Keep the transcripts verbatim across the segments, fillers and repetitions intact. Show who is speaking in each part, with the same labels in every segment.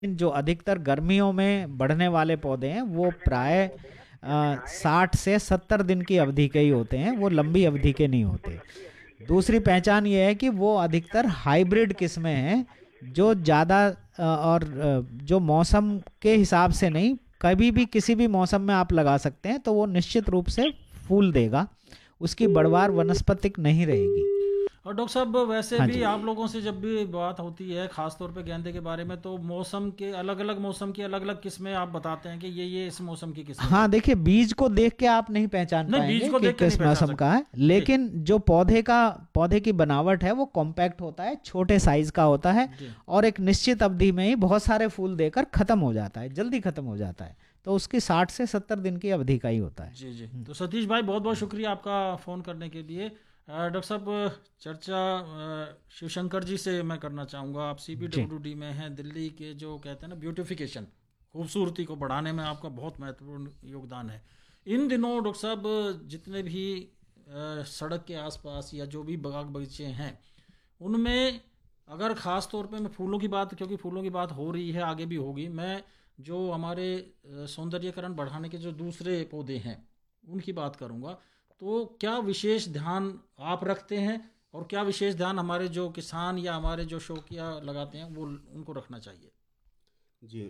Speaker 1: जो अधिकतर गर्मियों में बढ़ने वाले पौधे हैं वो प्राय साठ से सत्तर दिन की अवधि के ही होते हैं, वो लंबी अवधि के नहीं होते। दूसरी पहचान ये है कि वो अधिकतर हाइब्रिड किस्में हैं जो ज़्यादा अ, और अ, जो मौसम के हिसाब से नहीं, कभी भी किसी भी मौसम में आप लगा सकते हैं तो वो निश्चित रूप से फूल देगा, उसकी बढ़वार वनस्पतिक नहीं रहेगी।
Speaker 2: और डॉक्टर साहब वैसे
Speaker 1: हाँ
Speaker 2: भी
Speaker 1: जी।
Speaker 2: आप लोगों से जब भी बात होती है खास तौर पे गेंदे के बारे में, तो मौसम के अलग अलग मौसम की अलग अलग किस्में आप बताते हैं कि ये ये इस मौसम की किस्में
Speaker 1: हाँ
Speaker 2: हैं।
Speaker 1: देखिए, बीज को देख के आप नहीं पहचान
Speaker 2: नहीं, बीज
Speaker 1: पाएंगे
Speaker 2: को
Speaker 1: कि
Speaker 2: देख के नहीं
Speaker 1: किस
Speaker 2: पहचान
Speaker 1: मौसम का
Speaker 2: सकते।
Speaker 1: है,
Speaker 2: जी।
Speaker 1: लेकिन जो पौधे का पौधे की बनावट है वो कॉम्पैक्ट होता है, छोटे साइज का होता है,
Speaker 2: जी।
Speaker 1: और एक निश्चित अवधि में ही बहुत सारे फूल देकर खत्म हो जाता है, जल्दी खत्म हो जाता है। तो उसकी साठ से सत्तर दिन की अवधि का ही होता है।
Speaker 2: जी। जी।
Speaker 1: हम्म।
Speaker 2: तो सतीश भाई बहुत बहुत शुक्रिया आपका फ़ोन करने के लिए। अ, डॉक्टर साहब चर्चा अ, शिवशंकर जी से मैं करना चाहूँगा। आप C P
Speaker 1: G.
Speaker 2: W D में हैं, दिल्ली के जो कहते हैं ना ब्यूटिफिकेशन, खूबसूरती को बढ़ाने में आपका बहुत महत्वपूर्ण योगदान है। इन दिनों डॉक्टर साहब जितने भी अ, सड़क के आसपास या जो भी बाग बगीचे हैं उनमें, अगर ख़ास तौर पे मैं फूलों की बात, क्योंकि फूलों की बात हो रही है आगे भी होगी, मैं जो हमारे अ, सौंदर्यीकरण बढ़ाने के जो दूसरे पौधे हैं उनकी बात करूँगा। तो क्या विशेष ध्यान आप रखते हैं और क्या विशेष ध्यान हमारे जो किसान या हमारे जो शौकिया लगाते हैं वो उनको रखना चाहिए?
Speaker 3: जी।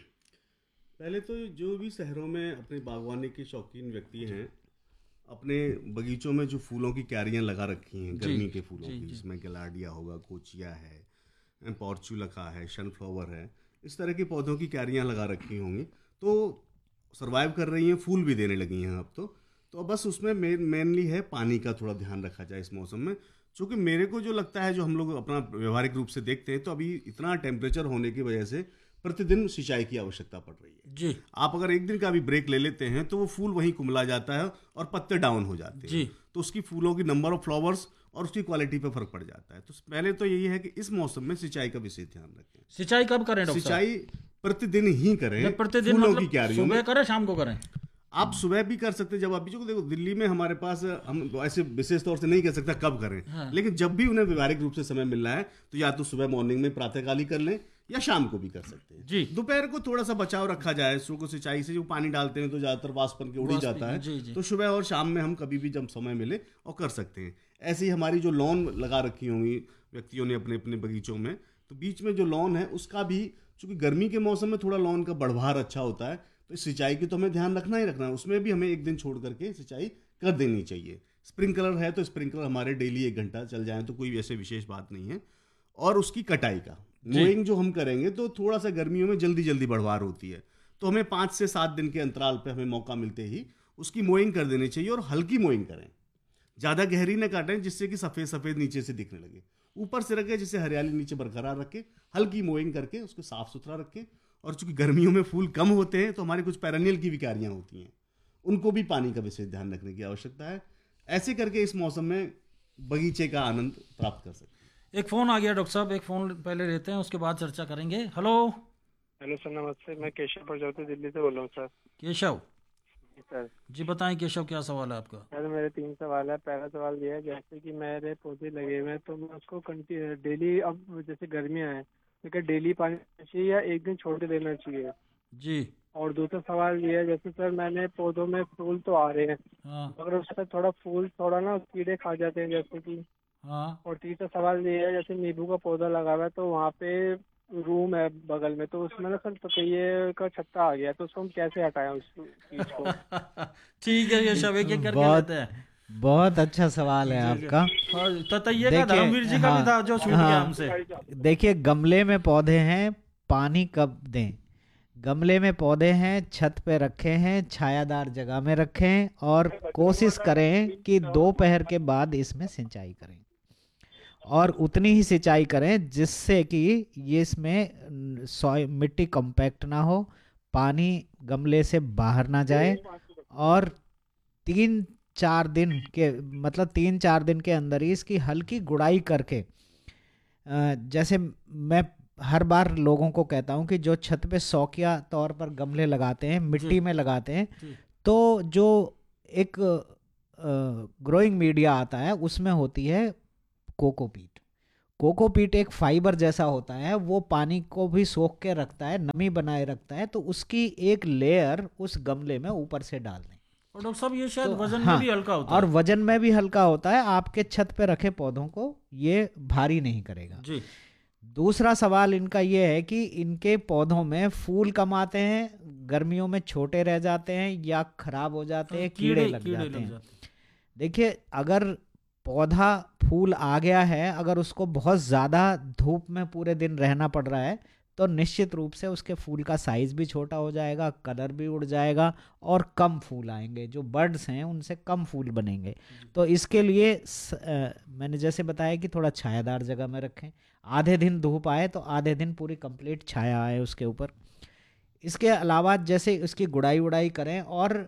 Speaker 3: पहले तो जो भी शहरों में अपनी बागवानी के शौकीन व्यक्ति
Speaker 2: जी।
Speaker 3: हैं, अपने बगीचों में जो फूलों की क्यारियां लगा रखी हैं
Speaker 2: जी।
Speaker 3: गर्मी के फूलों
Speaker 2: जी।
Speaker 3: की,
Speaker 2: जी।
Speaker 3: जिसमें गलाडिया होगा, कोचिया है, पॉर्चुलका है, सनफ्लावर है, इस तरह के पौधों की क्यारियां लगा रखी होंगी, तो सरवाइव कर रही हैं, फूल भी देने लगी हैं अब तो। तो बस उसमें मेन मेनली है पानी का थोड़ा ध्यान रखा जाए इस मौसम में। चूँकि मेरे को जो लगता है, जो हम लोग अपना व्यवहारिक रूप से देखते हैं, तो अभी इतना टेम्परेचर होने की वजह से प्रतिदिन सिंचाई की आवश्यकता पड़ रही है।
Speaker 2: जी।
Speaker 3: आप अगर एक दिन का भी ब्रेक ले लेते हैं तो वो फूल वहीं कुमला जाता है और पत्ते डाउन हो जाते हैं,
Speaker 2: जी।
Speaker 3: तो उसकी फूलों की नंबर ऑफ फ्लावर्स और उसकी क्वालिटी पे फर्क पड़ जाता है। तो पहले तो यही है कि इस मौसम में सिंचाई का विशेष ध्यान रखें।
Speaker 2: सिंचाई कब करें डॉक्टर साहब?
Speaker 3: सिंचाई प्रतिदिन ही करें,
Speaker 2: नहीं, प्रतिदिन
Speaker 3: फूलों की
Speaker 2: मतलब
Speaker 3: क्यारियों में।
Speaker 2: सुबह करें शाम को करें?
Speaker 3: आप सुबह भी कर सकते हैं, जब अभी जो देखो दिल्ली में हमारे पास, हम ऐसे विशेष तौर से नहीं कह सकता कब करें,
Speaker 2: हाँ।
Speaker 3: लेकिन जब भी उन्हें व्यवहारिक रूप से समय मिल रहा है तो या तो सुबह मॉर्निंग में प्रातःकाली कर लें या शाम को भी कर सकते हैं।
Speaker 2: जी।
Speaker 3: दोपहर को थोड़ा सा बचाव रखा जाए, सुबह को सिंचाई से जो पानी डालते हैं तो ज़्यादातर वाष्पन के उड़ ही
Speaker 2: वाष्प-
Speaker 3: जाता है।
Speaker 2: जी। जी।
Speaker 3: तो सुबह और शाम में हम कभी भी जब समय मिले और कर सकते हैं। ऐसे ही हमारी जो लॉन लगा रखी होंगी व्यक्तियों ने अपने अपने बगीचों में, तो बीच में जो लॉन है उसका भी, चूंकि गर्मी के मौसम में थोड़ा लॉन का बढ़वार अच्छा होता है, तो सिंचाई की तो हमें ध्यान रखना ही रखना है, उसमें भी हमें एक दिन छोड़ करके सिंचाई कर देनी चाहिए। स्प्रिंकलर है तो स्प्रिंकलर हमारे डेली एक घंटा चल जाए तो कोई ऐसे विशेष बात नहीं है। और उसकी कटाई का मोइंग जो हम करेंगे तो थोड़ा सा गर्मियों में जल्दी जल्दी बढ़वार होती है, तो हमें पाँच से सात दिन के अंतराल पे हमें मौका मिलते ही उसकी मोइंग कर देनी चाहिए। और हल्की मोइंग करें, ज़्यादा गहरी न काटें जिससे कि सफ़ेद सफ़ेद नीचे से दिखने लगे, ऊपर से रखें जिससे हरियाली नीचे बरकरार रखें, हल्की मोइंग करके उसको साफ़ सुथरा रखें। और चूंकि गर्मियों में फूल कम होते हैं तो हमारी कुछ पेरेनियल की विकारियाँ होती हैं, उनको भी पानी का विशेष ध्यान रखने की आवश्यकता है। ऐसे करके इस मौसम में बगीचे का आनंद प्राप्त कर सकते हैं।
Speaker 2: एक फ़ोन आ गया डॉक्टर साहब, एक फ़ोन पहले लेते हैं उसके बाद चर्चा करेंगे। हेलो।
Speaker 4: हेलो सर, नमस्ते। मैं केशव प्रजापति दिल्ली से बोल रहा हूँ सर।
Speaker 2: केशव
Speaker 4: जी सर।
Speaker 2: जी बताएं केशव, क्या सवाल है आपका?
Speaker 4: सर मेरे तीन सवाल है। पहला सवाल ये है, जैसे कि मेरे पौधे लगे हुए हैं तो मैं उसको कंटिन्यू डेली, अब जैसे गर्मियाँ हैं तो क्या डेली पानी देना चाहिए या एक दिन छोड़ के देना चाहिए?
Speaker 2: जी।
Speaker 4: और दूसरा सवाल ये है, जैसे सर मैंने पौधों में फूल तो आ रहे हैं
Speaker 2: हाँ।
Speaker 4: मगर उसमें थोड़ा फूल थोड़ा ना कीड़े खा जाते हैं जैसे कि।
Speaker 2: हाँ।
Speaker 4: और तीसरा सवाल ये है, जैसे नींबू का पौधा लगा हुआ है तो वहाँ पे रूम है बगल में, तो उसमें ना सर पतैये का छत्ता आ गया है, तो उसको हम कैसे हटाएं उस चीज को?
Speaker 2: ठीक है केशव, एक एक करके
Speaker 1: बहुत
Speaker 2: लेते हैं।
Speaker 1: बहुत अच्छा सवाल है
Speaker 2: जी जी।
Speaker 1: आपका।
Speaker 2: हाँ, ततैये का
Speaker 1: देखिए,
Speaker 2: धर्मवीर जी का भी
Speaker 1: हाँ
Speaker 2: था जो छूट गया
Speaker 1: हाँ,
Speaker 2: हमसे।
Speaker 1: देखिए गमले में पौधे हैं, पानी कब दें? गमले में पौधे हैं, छत पे रखे हैं, छायादार जगह में रखें, और कोशिश करें कि दोपहर के बाद इसमें सिंचाई करें, और उतनी ही सिंचाई करें जिससे कि ये इसमें सॉइल मिट्टी कॉम्पैक्ट ना हो, पानी गमले से बाहर ना जाए, और तीन चार दिन के मतलब तीन चार दिन के अंदर ही इसकी हल्की गुड़ाई करके, अ, जैसे मैं हर बार लोगों को कहता हूं कि जो छत पे शौकिया तौर पर गमले लगाते हैं, मिट्टी में लगाते हैं,
Speaker 2: जी।
Speaker 1: तो जो एक ग्रोइंग मीडिया आता है उसमें होती है कोकोपीट। कोकोपीट एक फाइबर जैसा होता है, वो पानी को भी सोख के रखता है, नमी बनाए रखता है, तो उसकी एक लेयर उस गमले में ऊपर से डाल दें।
Speaker 2: और डॉक्टर साहब ये शायद
Speaker 1: तो
Speaker 2: वजन
Speaker 1: हाँ,
Speaker 2: में भी हल्का होता
Speaker 1: और
Speaker 2: है।
Speaker 1: वजन में भी हल्का होता है, आपके छत पे रखे पौधों को ये भारी नहीं करेगा
Speaker 2: जी।
Speaker 1: दूसरा सवाल इनका ये है कि इनके पौधों में फूल कम आते हैं, गर्मियों में छोटे रह जाते हैं या खराब हो जाते हैं, कीड़े लग
Speaker 2: कीड़े
Speaker 1: जाते
Speaker 2: लग
Speaker 1: हैं।
Speaker 2: जाते हैं।
Speaker 1: देखिए, अगर पौधा फूल आ गया है, अगर उसको बहुत ज़्यादा धूप में पूरे दिन रहना पड़ रहा है, तो निश्चित रूप से उसके फूल का साइज़ भी छोटा हो जाएगा, कलर भी उड़ जाएगा और कम फूल आएंगे। जो बर्ड्स हैं उनसे कम फूल बनेंगे। तो इसके लिए स, आ, मैंने जैसे बताया कि थोड़ा छायादार जगह में रखें, आधे दिन धूप आए तो आधे दिन पूरी कंप्लीट छाया आए उसके ऊपर। इसके अलावा जैसे उसकी गुड़ाई उड़ाई करें, और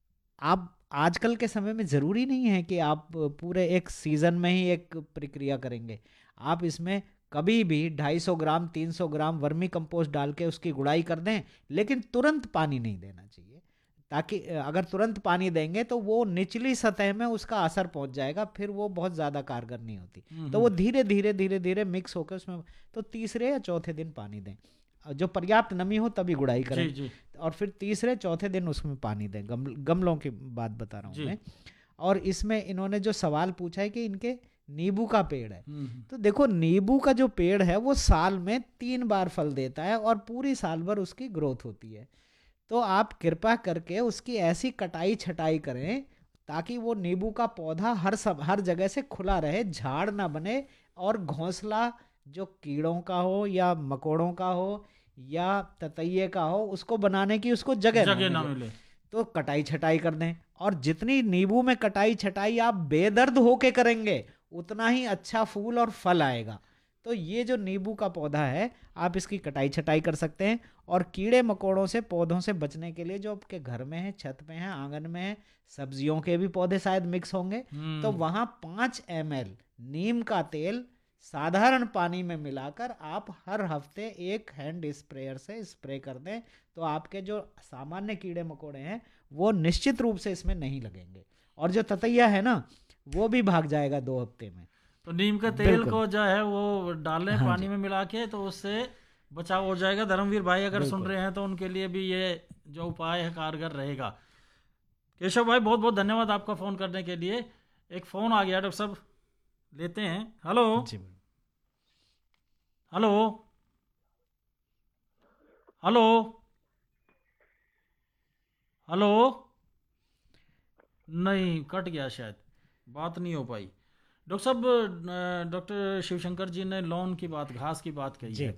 Speaker 1: आप आजकल के समय में ज़रूरी नहीं है कि आप पूरे एक सीज़न में ही एक प्रक्रिया करेंगे। आप इसमें कभी भी दो सौ पचास ग्राम तीन सौ ग्राम वर्मी कंपोस्ट डाल के उसकी गुड़ाई कर दें, लेकिन तुरंत पानी नहीं देना चाहिए, ताकि अगर तुरंत पानी देंगे तो वो निचली सतह में उसका असर पहुंच जाएगा, फिर वो बहुत ज़्यादा कारगर नहीं होती। तो वो धीरे धीरे धीरे धीरे मिक्स होकर उसमें, तो तीसरे या चौथे दिन पानी दें, जो पर्याप्त नमी हो तभी गुड़ाई करें।
Speaker 2: जी, जी।
Speaker 1: और फिर तीसरे चौथे दिन उसमें पानी दें। गमल, गमलों की बात बता रहा हूँ मैं। और इसमें इन्होंने जो सवाल पूछा है कि इनके नींबू का पेड़ है, तो देखो नींबू का जो पेड़ है वो साल में तीन बार फल देता है और पूरी साल भर उसकी ग्रोथ होती है। तो आप कृपा करके उसकी ऐसी कटाई छटाई करें ताकि वो नींबू का पौधा हर सब हर जगह से खुला रहे, झाड़ ना बने, और घोंसला जो कीड़ों का हो या मकोड़ों का हो या ततैये का हो, उसको बनाने की उसको जगह
Speaker 2: जगह
Speaker 1: ना
Speaker 2: ना
Speaker 1: मिले।
Speaker 2: मिले।
Speaker 1: तो कटाई छटाई कर दें, और जितनी नींबू में कटाई छटाई आप बेदर्द होके करेंगे उतना ही अच्छा फूल और फल आएगा। तो ये जो नींबू का पौधा है, आप इसकी कटाई छटाई कर सकते हैं। और कीड़े मकोड़ों से पौधों से बचने के लिए जो आपके घर में है, छत पे है, आंगन में है, सब्जियों के भी पौधे शायद मिक्स होंगे, तो वहाँ पाँच एम एल नीम का तेल साधारण पानी में मिलाकर आप हर हफ्ते एक हैंड स्प्रेयर से स्प्रे कर दें, तो आपके जो सामान्य कीड़े मकोड़े हैं वो निश्चित रूप से इसमें नहीं लगेंगे, और जो ततैया है ना वो भी भाग जाएगा दो हफ्ते में।
Speaker 2: तो नीम का तेल को जो है वो डालें
Speaker 1: हाँ
Speaker 2: पानी में मिला के, तो उससे बचाव हो जाएगा। धर्मवीर भाई अगर सुन रहे हैं तो उनके लिए भी ये जो उपाय है कारगर रहेगा। केशव भाई बहुत बहुत धन्यवाद आपका फ़ोन करने के लिए। एक फ़ोन आ गया डॉक्टर साहब, लेते हैं। हेलो हेलो हेलो हेलो नहीं, कट गया, शायद बात नहीं हो पाई। डॉक्टर साहब, डॉक्टर शिवशंकर जी ने लॉन की बात, घास की बात कही है।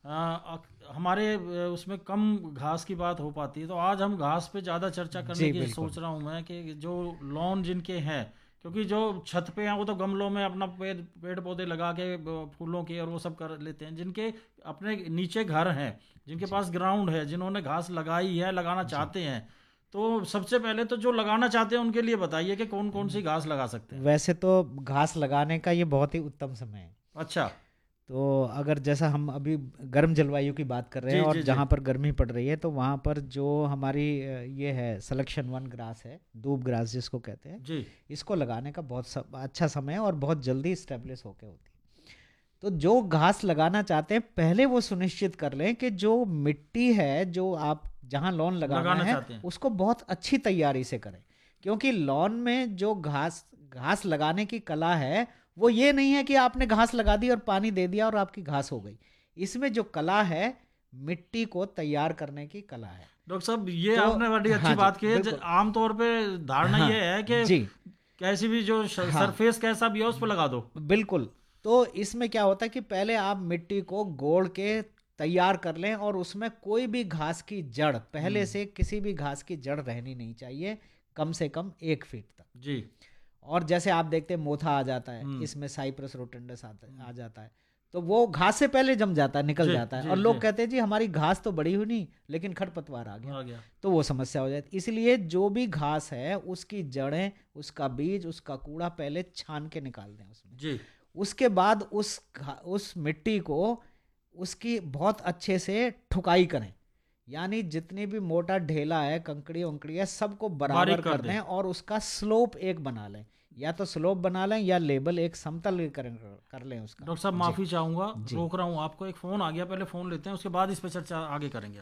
Speaker 2: आ, हमारे उसमें कम घास की बात हो पाती है, तो आज हम घास पे ज़्यादा चर्चा करने की सोच रहा हूँ मैं कि जो लॉन जिनके हैं, क्योंकि जो छत पे हैं वो तो गमलों में अपना पेड़ पेड़ पौधे लगा के फूलों के और वो सब कर लेते हैं। जिनके अपने नीचे घर हैं, जिनके पास ग्राउंड है, जिन्होंने घास लगाई है, लगाना चाहते हैं, तो सबसे पहले तो जो लगाना चाहते हैं उनके लिए बताइए कि कौन कौन सी घास लगा सकते हैं।
Speaker 1: वैसे तो घास लगाने का ये बहुत ही उत्तम समय है।
Speaker 2: अच्छा,
Speaker 1: तो अगर जैसा हम अभी गर्म जलवायु की बात कर रहे हैं और जहाँ पर गर्मी पड़ रही है, तो वहाँ पर जो हमारी ये है सिलेक्शन वन ग्रास है, दूब ग्रास जिसको कहते हैं
Speaker 2: जी,
Speaker 1: इसको लगाने का बहुत सब, अच्छा समय है और बहुत जल्दी इस्टेब्लिश होके होती है। तो जो घास लगाना चाहते हैं पहले वो सुनिश्चित कर लें कि जो मिट्टी है, जो आप जहाँ लॉन लगाना, लगाना है उसको बहुत अच्छी तैयारी से करें, क्योंकि लॉन में जो घास घास लगाने की कला है वो ये नहीं है कि आपने घास लगा दी और पानी दे दिया और आपकी घास हो गई। इसमें जो कला है मिट्टी को तैयार करने की कला है।
Speaker 2: डॉक्टर साहब ये तो, आपने बड़ी अच्छी हाँ बात की है। आमतौर पे धारणा हाँ, ये है कि जी कैसी भी जो हाँ, सरफेस कैसा भी है उस पर लगा दो।
Speaker 1: बिल्कुल। तो इसमें क्या होता है कि पहले आप मिट्टी को गोड़ के तैयार कर लें और उसमें कोई भी घास की जड़, पहले से किसी भी घास की जड़ रहनी नहीं चाहिए, कम से कम एक फीट तक
Speaker 2: जी।
Speaker 1: और जैसे आप देखते हैं मोथा आ जाता है, इसमें साइप्रस रोटेंडस आ जाता है, तो वो घास से पहले जम जाता है, निकल जाता है, और लोग कहते हैं जी हमारी घास तो बड़ी हुई नहीं लेकिन खरपतवार आ गया, आ गया, तो वो समस्या हो जाती है। इसलिए जो भी घास है उसकी जड़ें, उसका बीज, उसका कूड़ा पहले छान के निकाल दें उसमें जी। उसके बाद उस उस मिट्टी को उसकी बहुत अच्छे से ठुकाई करें, यानी जितनी भी मोटा ढेला है, कंकड़ी वंकड़ी है, सबको बराबर कर दें और उसका स्लोप एक बना लें। या तो स्लोप बना लें या लेबल एक समतल कर, कर लें उसका।
Speaker 2: डॉक्टर साहब
Speaker 1: जी।
Speaker 2: माफ़ी चाहूँगा,
Speaker 1: जी।
Speaker 2: रोक रहा हूँ आपको, एक फ़ोन आ गया, पहले फ़ोन लेते हैं, उसके बाद इस पर चर्चा आगे करेंगे।